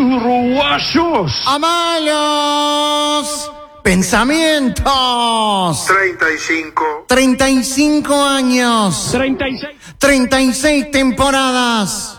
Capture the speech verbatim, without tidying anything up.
uruguayos. A malos pensamientos. treinta y cinco. treinta y cinco años. treinta y seis. treinta y seis temporadas.